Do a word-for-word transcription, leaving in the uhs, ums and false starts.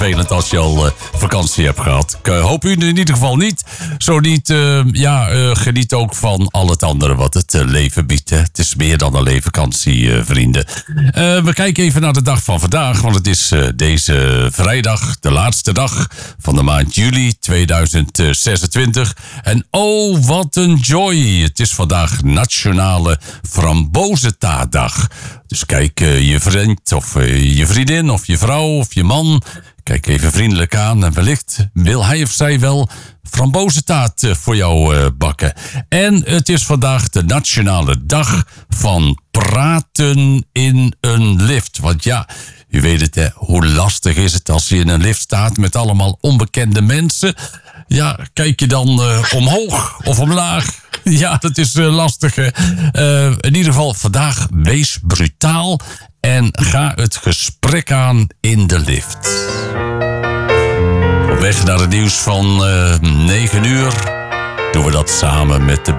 vervelend als je al uh, vakantie hebt gehad. Ik uh, hoop u in ieder geval niet. Zo niet, uh, ja, uh, geniet ook van al het andere wat het uh, leven biedt. Hè. Het is meer dan alleen vakantie, uh, vrienden. Uh, we kijken even naar de dag van vandaag, want het is uh, deze vrijdag, de laatste dag van de maand juli tweeduizend zesentwintig. En oh, wat een joy! Het is vandaag Nationale Frambozentaartdag. Dus kijk uh, je vriend of uh, je vriendin of je vrouw of je man, kijk even vriendelijk aan en wellicht wil hij of zij wel frambozentaart uh, voor jou uh, bakken. En het is vandaag de Nationale Dag van praten in een lift. Want ja, u weet het, hè, hoe lastig is het als je in een lift staat met allemaal onbekende mensen. Ja, kijk je dan uh, omhoog of omlaag? Ja, dat is uh, lastig. Uh, in ieder geval, vandaag wees brutaal en ga het gesprek aan in de lift. Op weg naar het nieuws van uh, negen uur doen we dat samen met de